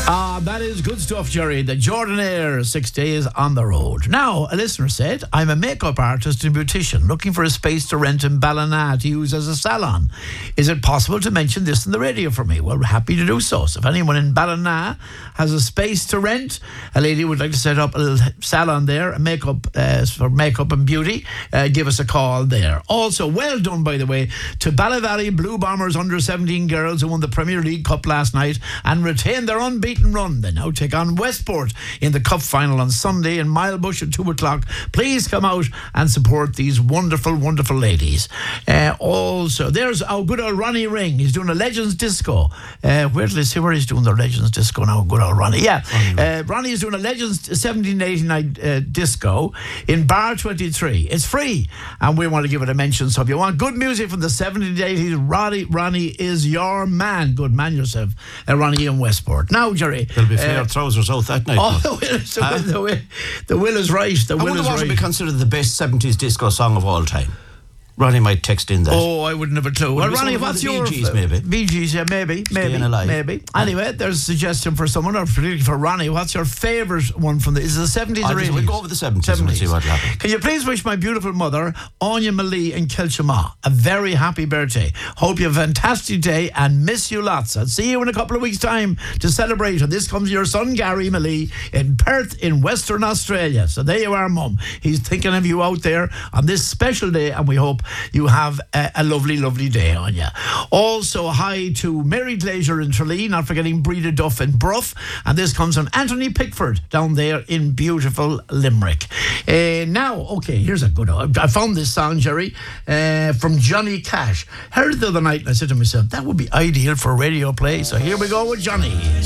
That is good stuff, Jerry. The Jordanaire, 6 days on the road. Now, a listener said, I'm a makeup artist and beautician looking for a space to rent in Ballina to use as a salon. Is it possible to mention this in the radio for me? Well, we're happy to do so. So if anyone in Ballina has a space to rent, a lady would like to set up a little salon there, a makeup for makeup and beauty, give us a call there. Also, well done, by the way, to Ballivalley Blue Bombers under-17 girls who won the Premier League Cup last night and retained their unbeaten run. They now take on Westport in the Cup final on Sunday in Milebush at 2 o'clock. Please come out and support these wonderful, wonderful ladies. Also, there's our good old Ronnie Ring. He's doing a Legends Disco. Where did I see where he's doing the Legends Disco now? Good old Ronnie. Yeah, Ronnie is doing a Legends 1789 Disco in Bar 23. It's free, and we want to give it a mention. So if you want good music from the 70s, 80s, Ronnie is your man. Good man yourself, Ronnie in Westport. Now, Jerry. There'll be fair trousers out that night. Oh, the will is right. The will is right. I wonder what would be considered the best 70s disco song of all time. Ronnie might text in that. Oh, I wouldn't have a clue. Well, Ronnie, what's your... Bee Gees, maybe. Bee Gees, yeah, maybe. Anyway, there's a suggestion for someone, or particularly for Ronnie. What's your favourite one from the... Is it the 70s or 80s? We'll go with the 70s and we'll see what happens. Can you please wish my beautiful mother, Anya Malee in Kilchama, a very happy birthday. Hope you have a fantastic day and miss you lots. I'll see you in a couple of weeks' time to celebrate. And this comes your son, Gary Malee, in Perth in Western Australia. So there you are, Mum. He's thinking of you out there on this special day, and we hope you have a lovely, lovely day on you. Also, hi to Mary Glazier in Tralee, not forgetting Breda Duff in Bruff. And this comes from Anthony Pickford down there in beautiful Limerick. Now, okay, here's a good one. I found this song, Jerry, from Johnny Cash. Heard it the other night and I said to myself, that would be ideal for radio play. So here we go with Johnny.